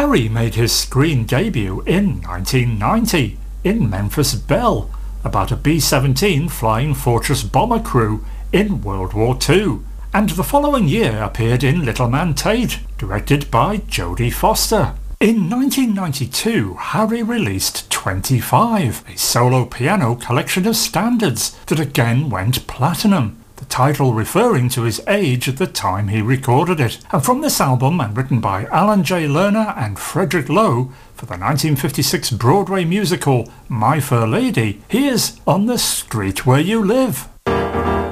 Harry made his screen debut in 1990 in Memphis Belle, about a B-17 Flying Fortress bomber crew in World War II, and the following year appeared in Little Man Tate, directed by Jodie Foster. In 1992, Harry released 25, a solo piano collection of standards that again went platinum, the title referring to his age at the time he recorded it. And from this album, and written by Alan J. Lerner and Frederick Lowe for the 1956 Broadway musical My Fair Lady, here's On the Street Where You Live.